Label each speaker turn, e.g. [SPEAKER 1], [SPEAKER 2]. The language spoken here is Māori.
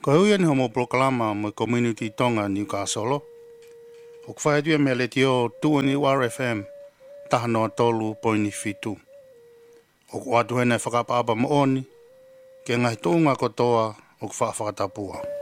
[SPEAKER 1] Ko hui ni homo proklama mo community tonga Newcastle. O kwhai dua me le tio tuani RFM tahanoa tolu poini fitu. O kwa atu hene whakapapa mo oni, ke ngai tūnga kotoa o kwa whakatapua.